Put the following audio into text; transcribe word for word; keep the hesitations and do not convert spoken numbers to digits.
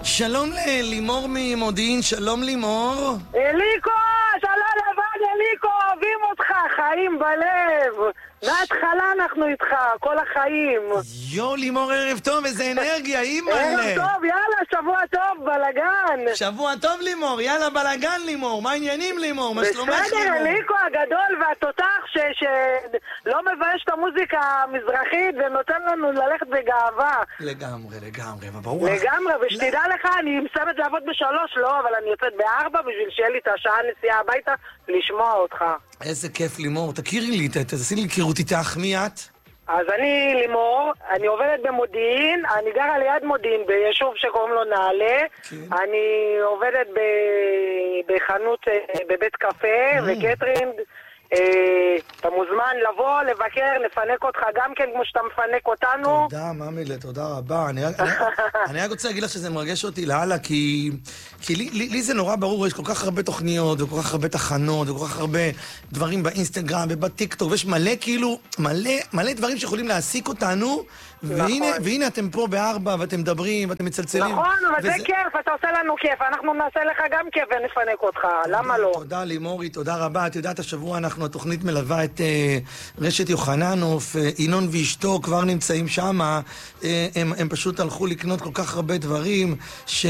שלום ללימור ממודיעין, שלום לימור. אליקו, אתה לא לבד אליקו, אוהבים אותך, חיים בלב. מההתחלה אנחנו איתך, כל החיים. יו לימור, ערב טוב, איזה אנרגיה, אימא'לה. ערב טוב, יאללה, שבוע טוב, בלגן. שבוע טוב לימור, יאללה בלגן לימור, מה העניינים לימור, מה שלומך לימור? בסדר, אליקו הגדול והתותח שלא מבייש את המוזיקה המזרחית ונותן לנו ללכת בגאווה. לגמרי, לגמרי, ברור. לגמרי, ושתדע לך, אני מסיימת לעבוד בשלוש, לא, אבל אני יוצאת בארבע בשביל שיהיה לי את השעה נסיעה הביתה לשמוע אותך. איזה כיף לימור, תכירי לי, תעשי לי היכרות איתך, מי את? אז אני לימור, אני עובדת במודיעין, אני גרה ליד מודיעין ביישוב שקוראים לו נעלה. כן. אני עובדת ב... בחנות, בבית קפה mm. וקטרינג. אתה מוזמן לבוא, לבקר, לפנק אותך גם כן כמו שאתה מפנק אותנו. תודה מאמילה, תודה רבה. אני, אני, אני רק רוצה להגיד לך שזה מרגש אותי להלאה, כי, כי לי, לי, לי זה נורא ברור, יש כל כך הרבה תוכניות וכל כך הרבה תחנות וכל כך הרבה דברים באינסטגרם ובטיקטוק, ויש מלא כאילו, מלא, מלא דברים שיכולים להעסיק אותנו. והנה, והנה אתם פה בארבע ואתם מדברים ואתם מצלצלים. נכון, אבל זה כיף, אתה עושה לנו כיף, אנחנו נעשה לך גם כיף ונפנק אותך, למה לא? תודה לימורי, תודה רבה. את יודעת, השבוע אנחנו, התוכנית מלווה את רשת יוחננוף, ינון ואשתו כבר נמצאים שם, הם פשוט הלכו לקנות כל כך הרבה דברים